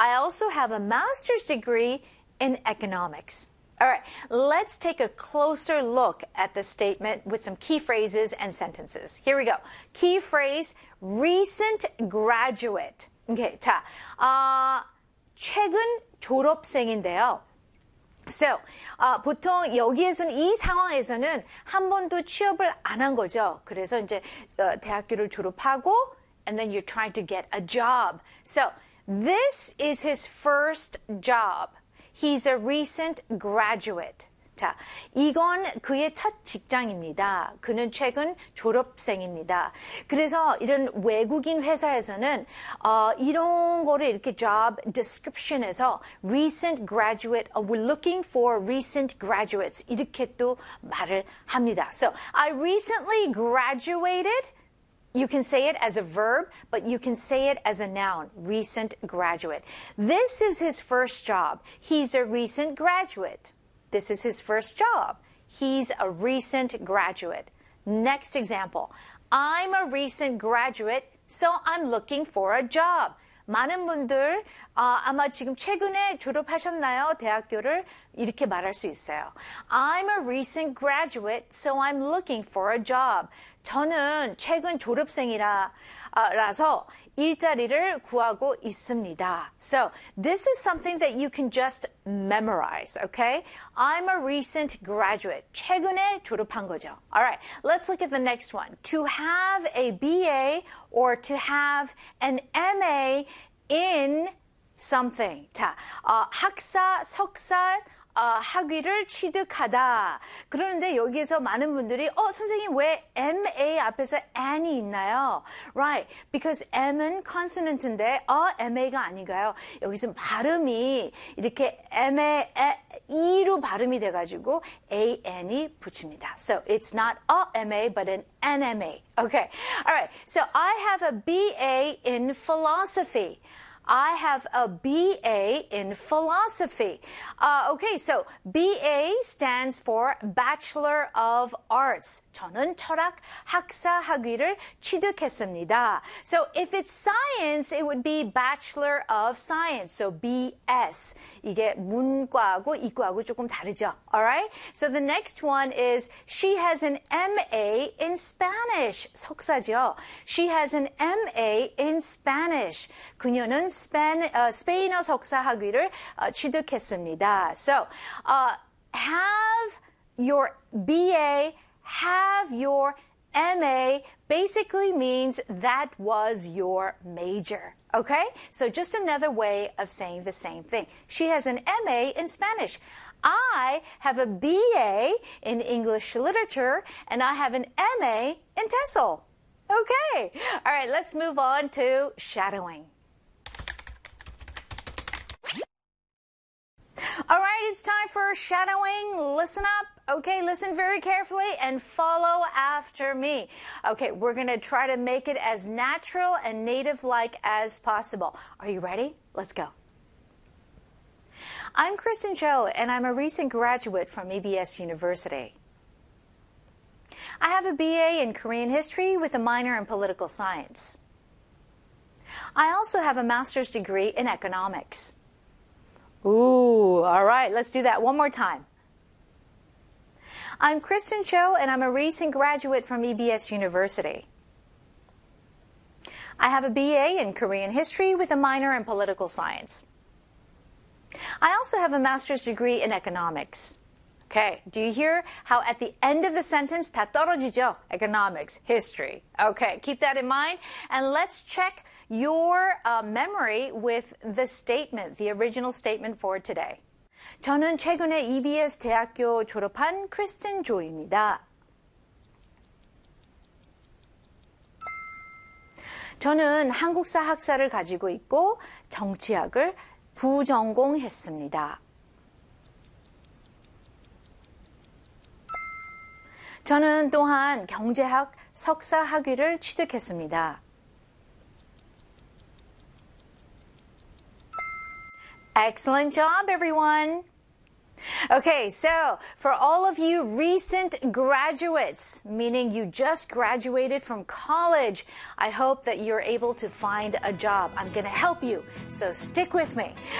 I also have a master's degree in economics. All right, let's take a closer look at the statement with some key phrases and sentences. Here we go. Key phrase, recent graduate. Okay, 자, 최근 졸업생인데요. So, 보통 여기에서는 이 상황에서는 한 번도 취업을 안 한 거죠. 그래서 이제 대학교를 졸업하고 and then you're trying to get a job. So, this is his first job. He's a recent graduate. 자, 이건 그의 첫 직장입니다. 그는 최근 졸업생입니다. 그래서 이런 외국인 회사에서는 이런 거를 이렇게 job description에서 recent graduate, we're looking for recent graduates 이렇게 또 말을 합니다. So, I recently graduated. You can say it as a verb, but you can say it as a noun, recent graduate. This is his first job. He's a recent graduate. This is his first job. He's a recent graduate. Next example. I'm a recent graduate, so I'm looking for a job. 많은 분들 아마 지금 최근에 졸업하셨나요? 대학교를 이렇게 말할 수 있어요. I'm a recent graduate, so I'm looking for a job. 저는 최근 졸업생이라서 일자리를 구하고 있습니다. So, this is something that you can just memorize, okay? I'm a recent graduate. 최근에 졸업한 거죠. All right, let's look at the next one. To have a BA or to have an MA in something. 자, 학사, 석사, 학위를 취득하다. 그러는데 여기에서 많은 분들이 선생님 왜 MA 앞에서 N이 있나요? Right, because M은 consonant인데 MA가 아닌가요? 여기서 발음이 이렇게 E로 발음이 돼가지고 AN이 붙입니다. So it's not a MA but an NMA. Okay, all right. So I have a BA in philosophy. I have a BA in philosophy. Okay, so BA stands for Bachelor of Arts. 저는 철학 학사 학위를 취득했습니다. So if it's science, it would be Bachelor of Science. So BS. 이게 문과하고 이과하고 조금 다르죠. Alright? So the next one is she has an MA in Spanish. 석사죠. She has an MA in Spanish. 그녀는 스페인어 석사 학위를 취득했습니다. So, have your BA, have your MA basically means that was your major. Okay? So just another way of saying the same thing. She has an MA in Spanish. I have a BA in English literature and I have an MA in TESOL. Okay. All right, let's move on to shadowing. All right, it's time for shadowing. Listen up. Okay, listen very carefully and follow after me. Okay, we're going to try to make it as natural and native-like as possible. Are you ready? Let's go. I'm Kristen Cho, and I'm a recent graduate from EBS University. I have a BA in Korean history with a minor in political science. I also have a master's degree in economics. Ooh, all right, let's do that one more time. I'm Kristen Cho, and I'm a recent graduate from EBS University. I have a BA in Korean history with a minor in political science. I also have a master's degree in economics. Okay, do you hear how at the end of the sentence 다 떨어지죠? Economics, history. Okay, keep that in mind. And let's check your memory with the statement, the original statement for today. 저는 최근에 EBS 대학교 졸업한 크리스틴 조입니다. 저는 한국사 학사를 가지고 있고 정치학을 부전공했습니다. 저는 또한 경제학 석사 학위를 취득했습니다. Excellent job, everyone. Okay, so for all of you recent graduates, meaning you just graduated from college, I hope that you're able to find a job. I'm going to help you, so stick with me.